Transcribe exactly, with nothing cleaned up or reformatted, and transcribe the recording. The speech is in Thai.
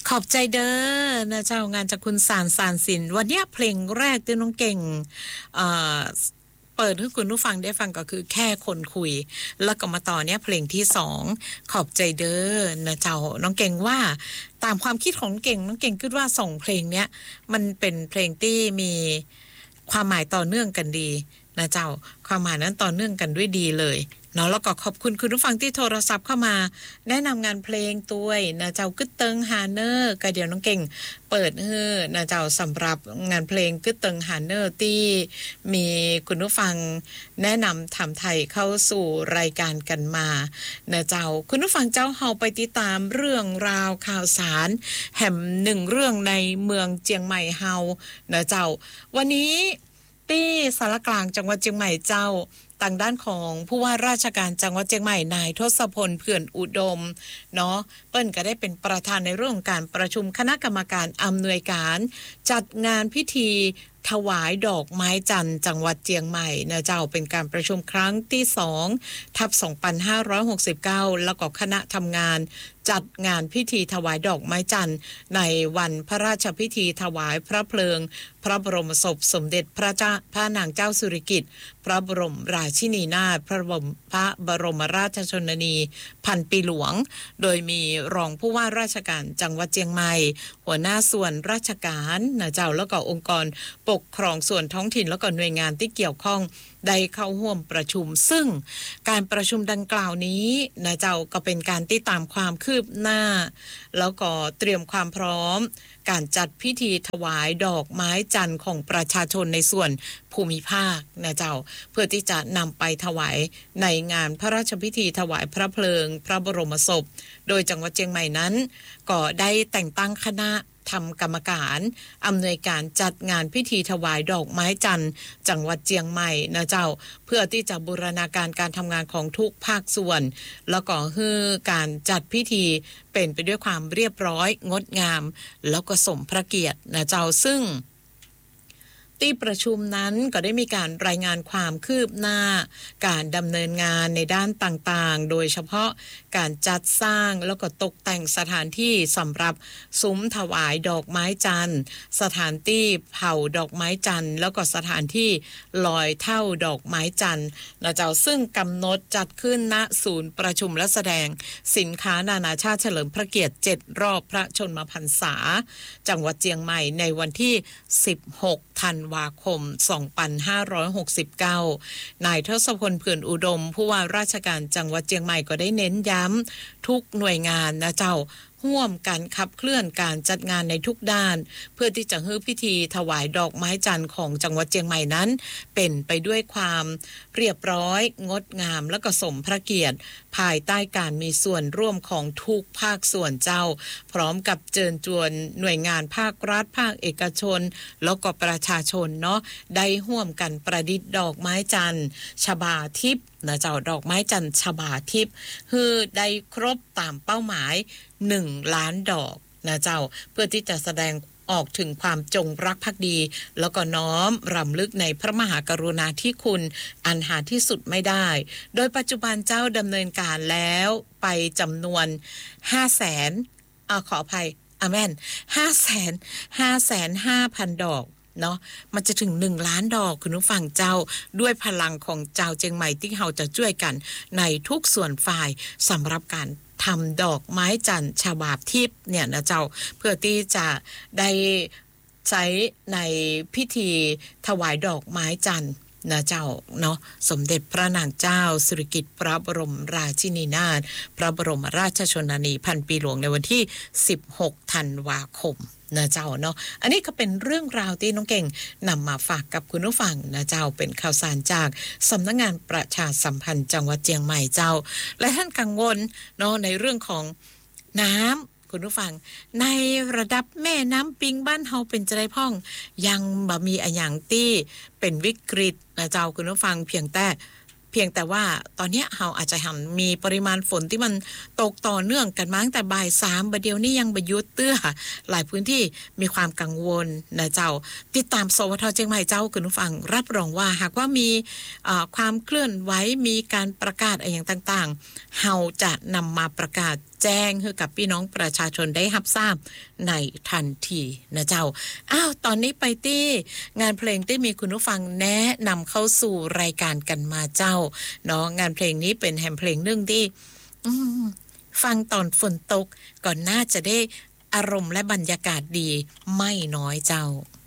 ขอบใจเด้อนะเจ้างานจากคุณสารสารสินวันนี้เพลงแรกที่น้องเก่งเอ่อเปิดให้คุณผู้ฟังได้ฟังก็คือแค่คนคุยแล้วก็มาต่อเนี้ยเพลงที่สองขอบใจเด้อนะเจ้าน้องเก่งว่าตามความคิดของน้องเก่งน้องเก่งคิดว่าสองเพลงเนี้ยมันเป็นเพลงที่มีความหมายต่อเนื่องกันดีนะเจ้าความหมายนั้นต่อเนื่องกันด้วยดีเลยเนาะแล้วก็ขอบคุณคุณผู้ฟังที่โทรศัพท์เข้ามาแนะนำงานเพลงตัวยนะเจ้ากึดเติงฮาเนอร์ก็เดี๋ยวน้องเก่งเปิดเฮ้อนะเจ้าสำหรับงานเพลงกึดเติงฮาเนอร์ที่มีคุณผู้ฟังแนะนำทำไทยเข้าสู่รายการกันมานะเจ้าคุณผู้ฟังเจ้าเฮาไปติดตามเรื่องราวข่าวสารแห่มหนึ่งเรื่องในเมืองเจียงใหม่เฮานะเจ้าวันนี้ที่สารกลางจังหวัดเชียงใหม่เจ้าทางด้านของผู้ว่าราชการจังหวัดเชียงใหม่นายทศพลเผื่อนอุดมเนาะเปิ้นก็ได้เป็นประธานในเรื่องการประชุมคณะกรรมการอำนวยการจัดงานพิธีถวายดอกไม้จันทร์จังหวัดเชียงใหม่นะเจ้าเป็นการประชุมครั้งที่สองทับสองพันห้าร้อยหกสิบเก้าแล้วก็คณะทำงานจัดงานพิธีถวายดอกไม้จันทร์ในวันพระราชพิธีถวายพระเพลิงพระบรมศพสมเด็จพระเจ้าพระนางเจ้าสิริกิติ์พระบรมราชินีนาถพระบรมพระบรมราชชนนีพันปีหลวงโดยมีรองผู้ว่าราชการจังหวัดเชียงใหม่หัวหน้าส่วนราชการนะเจ้าแล้วก็องค์กรปกครองส่วนท้องถิ่นแล้วก็หน่วยงานที่เกี่ยวข้องได้เข้าร่วมประชุมซึ่งการประชุมดังกล่าวนี้นะเจ้าก็เป็นการติดตามความคืบหน้าแล้วก็เตรียมความพร้อมการจัดพิธีถวายดอกไม้จันทร์ของประชาชนในส่วนภูมิภาคนะเจ้าเพื่อที่จะนำไปถวายในงานพระราชพิธีถวายพระเพลิงพระบรมศพโดยจังหวัดเชียงใหม่นั้นก็ได้แต่งตั้งคณะทำกรรมการอำนวยการจัดงานพิธีถวายดอกไม้จันทร์จังหวัดเชียงใหม่นะเจ้าเพื่อที่จะบูรณาการการทำงานของทุกภาคส่วนแล้วก็ให้การจัดพิธีเป็นไปด้วยความเรียบร้อยงดงามแล้วก็สมพระเกียรตินะเจ้าซึ่งที่ประชุมนั้นก็ได้มีการรายงานความคืบหน้าการดำเนินงานในด้านต่างๆโดยเฉพาะการจัดสร้างแล้วก็ตกแต่งสถานที่สำหรับซุ้มถวายดอกไม้จันทร์สถานที่เผาดอกไม้จันทร์แล้วก็สถานที่ลอยเท่าดอกไม้จันทร์นะเจ้าซึ่งกำหนดจัดขึ้นณศูนย์ประชุมและแสดงสินค้านานาชาติเฉลิมพระเกียรติเจ็ดรอบพระชนมพรรษาจังหวัดเชียงใหม่ในวันที่สิบหกธันวาคมสองพันห้าร้อยหกสิบเก้านายทศพลเผื่อนอุดมผู้ว่าราชการจังหวัดเชียงใหม่ก็ได้เน้นย้ำทุกหน่วยงานนะเจ้าร่วมกันขับเคลื่อนการจัดงานในทุกด้านเพื่อที่จะให้พิธีถวายดอกไม้จันทร์ของจังหวัดเชียงใหม่นั้นเป็นไปด้วยความเรียบร้อยงดงามและก็สมพระเกียรติภายใต้การมีส่วนร่วมของทุกภาคส่วนเจ้าพร้อมกับเชิญชวนหน่วยงานภาครัฐภาคเอกชนแล้วก็ประชาชนเนาะได้ร่วมกันประดิษฐ์ดอกไม้จันทร์ฉบาทิพย์นะเจ้าดอกไม้จันทร์ฉบาทิพย์คือได้ครบตามเป้าหมายหนึ่งล้านดอกนะเจ้าเพื่อที่จะแสดงออกถึงความจงรักภักดีแล้วก็น้อมรำลึกในพระมหากรุณาธิคุณอันหาที่สุดไม่ได้โดยปัจจุบันเจ้าดำเนินการแล้วไปจำนวน ห้าแสน อ่าขออภัยอาเมน ห้าแสนห้าแสนห้าพัน ดอกเนาะมันจะถึงหนึ่งล้านดอกคุณผู้ฟังเจ้าด้วยพลังของเจ้าเจียงใหม่ที่เราจะช่วยกันในทุกส่วนฝ่ายสำหรับการทำดอกไม้จันทร์ฉบาทิพย์เนี่ยนะเจ้าเพื่อที่จะได้ใช้ในพิธีถวายดอกไม้จันทร์นะเจ้าเนาะสมเด็จพระนางเจ้าสิริกิติ์พระบรมราชินีนาถพระบรมราชชนนีพันปีหลวงในวันที่สิบหกธันวาคมนะเจ้าเนาะอันนี้ก็เป็นเรื่องราวที่น้องเก่งนำมาฝากกับคุณผู้ฟังนะเจ้าเป็นข่าวสารจากสำนักงานประชาสัมพันธ์จังหวัดเชียงใหม่เจ้าและท่านกังวลเนาะในเรื่องของน้ำคุณผู้ฟังในระดับแม่น้ำปิงบ้านเฮาเป็นจะได้พ่องยังบ่มีอะหยังตี้เป็นวิกฤตนะเจ้าคุณผู้ฟังเพียงแต่เพียงแต่ว่าตอนเนี้ยเราอาจจะเห็นมีปริมาณฝนที่มันตกต่อเนื่องกันมาตั้งแต่บ่ายสามบัดเดียวนี้ยังบ่หยุดเตื้อหลายพื้นที่มีความกังวลนะเจ้าติดตามสวทเชียงใหม่เจ้าคุณผู้ฟังรับรองว่าหากว่ามีความเคลื่อนไหวมีการประกาศอะไรอย่างต่างๆเราจะนำมาประกาศแจ้งให้กับพี่น้องประชาชนได้รับทราบในทันทีนะเจ้าอ้าวตอนนี้ไปที่งานเพลงที่มีคุณผู้ฟังแนะนำเข้าสู่รายการกันมาเจ้าเนาะงานเพลงนี้เป็นแฮมเพลงหนึ่งที่ฟังตอนฝนตกก่อนน่าจะได้อารมณ์และบรรยากาศดีไม่น้อยเจ้า